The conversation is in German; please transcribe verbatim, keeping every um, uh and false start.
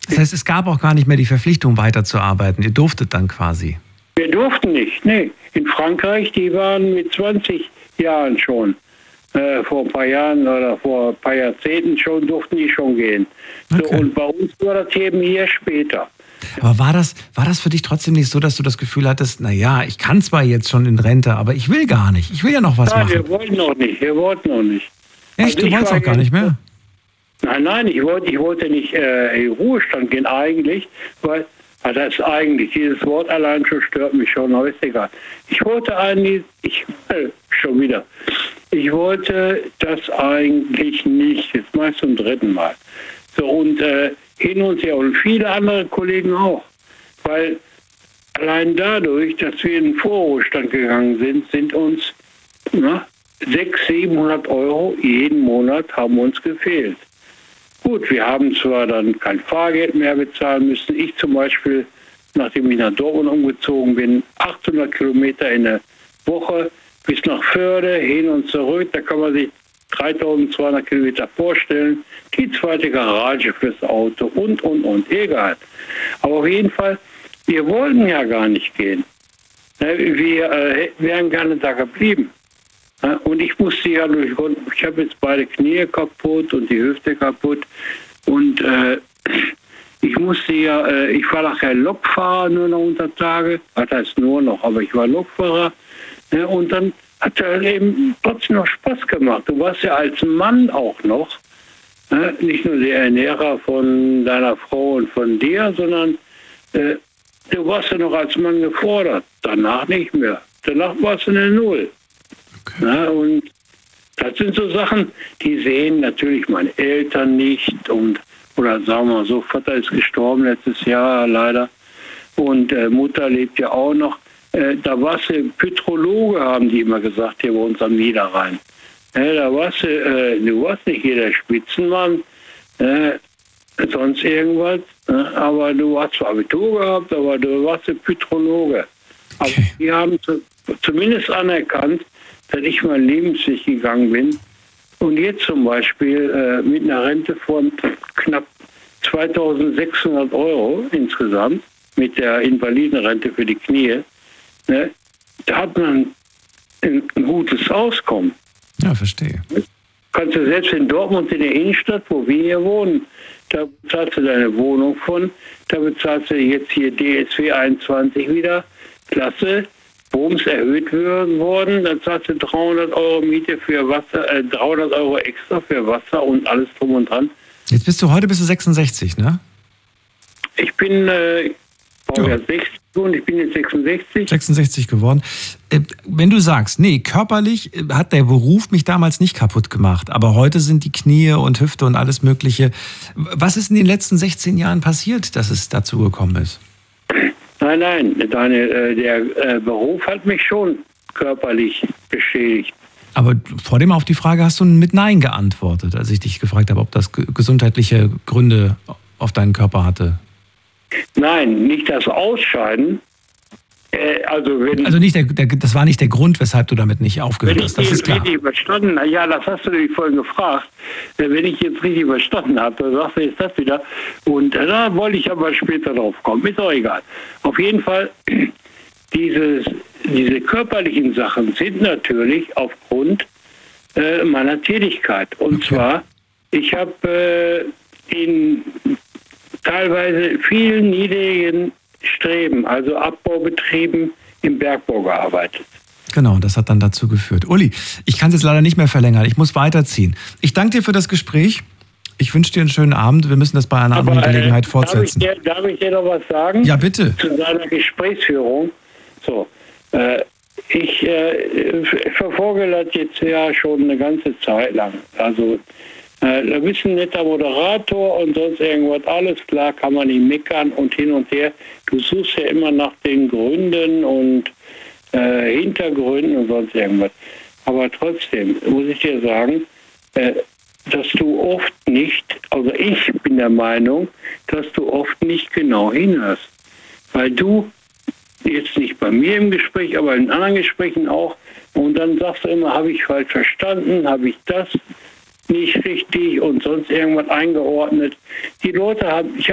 Das heißt, es gab auch gar nicht mehr die Verpflichtung, weiterzuarbeiten. Ihr durftet dann quasi. Wir durften nicht, nee. In Frankreich, die waren mit zwanzig Jahren schon, äh, vor ein paar Jahren oder vor ein paar Jahrzehnten schon, durften die schon gehen. Okay. So, und bei uns war das eben hier später. Aber war das, war das für dich trotzdem nicht so, dass du das Gefühl hattest, naja, ich kann zwar jetzt schon in Rente, aber ich will gar nicht. Ich will ja noch was nein, machen. Nein, wir wollten noch nicht. Wir wollten noch nicht. Echt? Also du wolltest auch gar nicht mehr? Nein, nein, ich wollte, ich wollte nicht äh, in Ruhestand gehen eigentlich, weil ah, das ist eigentlich, dieses Wort allein schon stört mich schon, aber ist egal. Ich wollte eigentlich, ich, äh, schon wieder, ich wollte das eigentlich nicht, jetzt mal zum dritten Mal. So, und äh, hin und her und viele andere Kollegen auch, weil allein dadurch, dass wir in den Vorruhestand gegangen sind, sind uns na, sechshundert, siebenhundert Euro jeden Monat haben uns gefehlt. Gut, wir haben zwar dann kein Fahrgeld mehr bezahlen müssen. Ich zum Beispiel, nachdem ich nach Dortmund umgezogen bin, achthundert Kilometer in der Woche bis nach Förde, hin und zurück. Da kann man sich dreitausendzweihundert Kilometer vorstellen. Die zweite Garage fürs Auto und, und, und. Egal. Aber auf jeden Fall, wir wollten ja gar nicht gehen. Wir äh, wären gerne da geblieben. Und ich musste ja durch, ich habe jetzt beide Knie kaputt und die Hüfte kaputt. Und äh, ich musste ja, äh, ich war nachher Lokfahrer nur noch unter Tage. Das heißt nur noch, aber ich war Lokfahrer. Ja, und dann hat es eben trotzdem noch Spaß gemacht. Du warst ja als Mann auch noch, ja, nicht nur der Ernährer von deiner Frau und von dir, sondern äh, du warst ja noch als Mann gefordert. Danach nicht mehr. Danach warst du eine Null. Okay. Ja, und das sind so Sachen, die sehen natürlich meine Eltern nicht. Und, oder sagen wir mal so, Vater ist gestorben letztes Jahr leider. Und äh, Mutter lebt ja auch noch. Äh, da warst du Pytrologe, haben die immer gesagt, hier bei uns am Niederrhein. Äh, da warst du, äh, du warst nicht hier der Spitzenmann, äh, sonst irgendwas. Äh, aber du hast zwar Abitur gehabt, aber du warst der Pytrologe. Okay. Aber die haben zu, zumindest anerkannt, dass ich meinen Lebensweg gegangen bin und jetzt zum Beispiel äh, mit einer Rente von knapp zweitausendsechshundert Euro insgesamt, mit der Invalidenrente für die Knie, ne, da hat man ein, ein gutes Auskommen. Ja, verstehe. Kannst du selbst in Dortmund in der Innenstadt, wo wir hier wohnen, da bezahlst du deine Wohnung von, da bezahlst du jetzt hier D S W einundzwanzig wieder, klasse. Bums erhöht worden, dann zahlst du dreihundert Euro Miete für Wasser, äh, dreihundert Euro extra für Wasser und alles drum und dran. Jetzt bist du, heute bist du sechsundsechzig, ne? Ich bin, äh, ja. sechzig und ich bin jetzt sechsundsechzig. sechsundsechzig geworden. Äh, wenn du sagst, nee, körperlich hat der Beruf mich damals nicht kaputt gemacht, aber heute sind die Knie und Hüfte und alles Mögliche. Was ist in den letzten sechzehn Jahren passiert, dass es dazu gekommen ist? Nein, nein, deine, äh, der äh, Beruf hat mich schon körperlich beschädigt. Aber vor dem auf die Frage hast du mit Nein geantwortet, als ich dich gefragt habe, ob das g- gesundheitliche Gründe auf deinen Körper hatte. Nein, nicht das Ausscheiden. Äh, also, wenn, also nicht der, der, das war nicht der Grund, weshalb du damit nicht aufgehört hast, das ist klar. Wenn ich richtig verstanden habe, ja, das hast du dich vorhin gefragt. Wenn ich jetzt richtig verstanden habe, dann sagst du jetzt das wieder. Und äh, da wollte ich aber später drauf kommen, ist auch egal. Auf jeden Fall, dieses, diese körperlichen Sachen sind natürlich aufgrund äh, meiner Tätigkeit. Und okay. zwar, ich habe äh, in teilweise vielen niedrigen Streben, also Abbaubetrieben im Bergbau gearbeitet. Genau, das hat dann dazu geführt. Uli, ich kann es jetzt leider nicht mehr verlängern. Ich muss weiterziehen. Ich danke dir für das Gespräch. Ich wünsche dir einen schönen Abend. Wir müssen das bei einer anderen Aber, Gelegenheit äh, fortsetzen. Darf ich, dir, darf ich dir noch was sagen? Ja, bitte. Zu deiner Gesprächsführung. So, äh, ich äh, verfolge das jetzt ja schon eine ganze Zeit lang. Also, äh, da bist ein netter Moderator und sonst irgendwas. Alles klar, kann man nicht meckern und hin und her. Du suchst ja immer nach den Gründen und äh, Hintergründen und sonst irgendwas. Aber trotzdem muss ich dir sagen, äh, dass du oft nicht, also ich bin der Meinung, dass du oft nicht genau hinhörst. Weil du, jetzt nicht bei mir im Gespräch, aber in anderen Gesprächen auch, und dann sagst du immer, habe ich falsch verstanden, habe ich das nicht richtig und sonst irgendwas eingeordnet. Die Leute haben, ich